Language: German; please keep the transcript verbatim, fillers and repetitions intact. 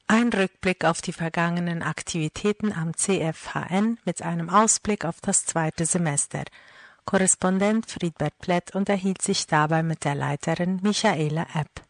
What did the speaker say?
Ein Rückblick auf die vergangenen Aktivitäten am C F H N mit einem Ausblick auf das zweite Semester. Korrespondent Friedbert Plett unterhielt sich dabei mit der Leiterin Michaela Epp.